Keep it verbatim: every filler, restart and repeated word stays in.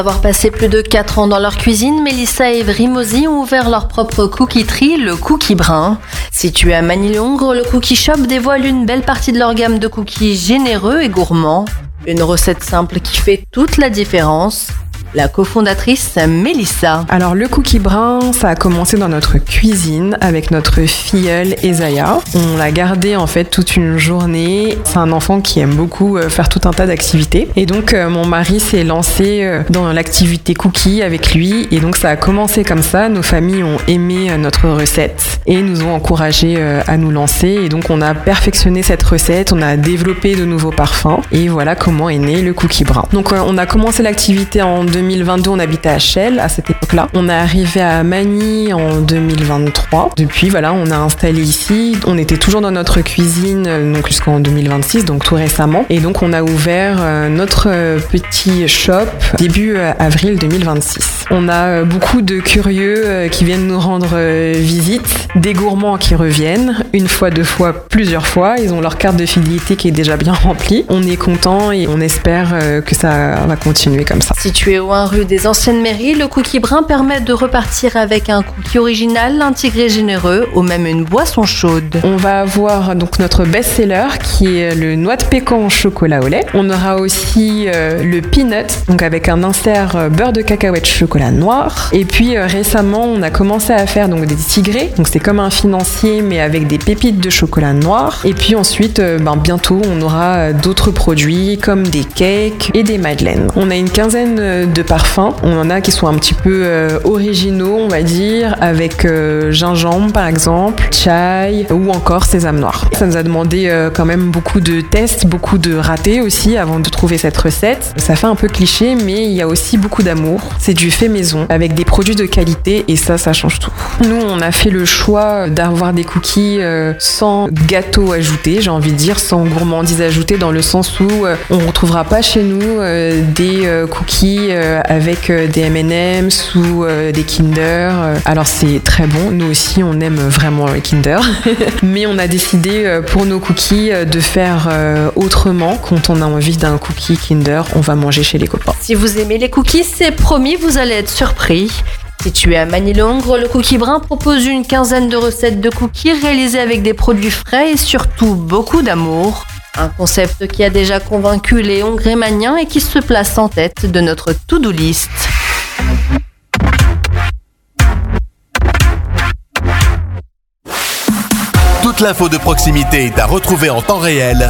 Avoir passé plus de quatre ans dans leur cuisine, Mélissa et Evry Mozy ont ouvert leur propre cookie-terie, le Cookie Brin. Situé à Magny-Longres, le Cookie Shop dévoile une belle partie de leur gamme de cookies généreux et gourmands. Une recette simple qui fait toute la différence. La cofondatrice Mélissa. Alors le Cookie Brin, ça a commencé dans notre cuisine avec notre filleule Ezaya. On l'a gardé en fait toute une journée. C'est un enfant qui aime beaucoup faire tout un tas d'activités. Et donc euh, mon mari s'est lancé dans l'activité cookie avec lui. Et donc ça a commencé comme ça. Nos familles ont aimé notre recette et nous ont encouragés à nous lancer. Et donc on a perfectionné cette recette, on a développé de nouveaux parfums. Et voilà comment est né le Cookie Brin. Donc euh, on a commencé l'activité en deux mille vingt-deux, on habitait à Chelles à cette époque-là. On est arrivé à Magny en deux mille vingt-trois. Depuis, voilà, on a installé ici. On était toujours dans notre cuisine donc jusqu'en deux mille vingt-six, donc tout récemment. Et donc on a ouvert euh, notre euh, petit shop début euh, avril deux mille vingt-six. On a euh, beaucoup de curieux euh, qui viennent nous rendre euh, visite, des gourmands qui reviennent une fois, deux fois, plusieurs fois. Ils ont leur carte de fidélité qui est déjà bien remplie. On est content et on espère euh, que ça va continuer comme ça. Situé au un rue des Anciennes Mairies, le Cookie Brin permet de repartir avec un cookie original, intégré généreux, ou même une boisson chaude. On va avoir donc notre best-seller qui est le noix de pécan au chocolat au lait. On aura aussi euh, le peanut, donc avec un insert euh, beurre de cacahuète chocolat noir. Et puis euh, récemment, on a commencé à faire donc des tigrés, donc c'est comme un financier mais avec des pépites de chocolat noir. Et puis ensuite, euh, ben, bientôt, on aura d'autres produits comme des cakes et des madeleines. On a une quinzaine de parfums. On en a qui sont un petit peu euh, originaux, on va dire, avec euh, gingembre par exemple, chai ou encore sésame noir. Ça nous a demandé euh, quand même beaucoup de tests, beaucoup de ratés aussi avant de trouver cette recette. Ça fait un peu cliché, mais il y a aussi beaucoup d'amour. C'est du fait maison avec des produits de qualité et ça, ça change tout. Nous, on a fait le choix d'avoir des cookies euh, sans gâteau ajouté, j'ai envie de dire, sans gourmandise ajoutée, dans le sens où euh, on ne retrouvera pas chez nous euh, des euh, cookies euh, avec euh, des M and M's ou euh, des Kinder. Alors c'est très bon, nous aussi on aime vraiment les Kinder. Mais on a décidé euh, pour nos cookies euh, de faire euh, autrement. Quand on a envie d'un cookie Kinder, on va manger chez les copains. Si vous aimez les cookies, c'est promis, vous allez être surpris. Situé à Magny-Longres, le Cookie Brin propose une quinzaine de recettes de cookies réalisées avec des produits frais et surtout beaucoup d'amour. Un concept qui a déjà convaincu les Hongrémaniens et qui se place en tête de notre to-do list. Toute l'info de proximité est à retrouver en temps réel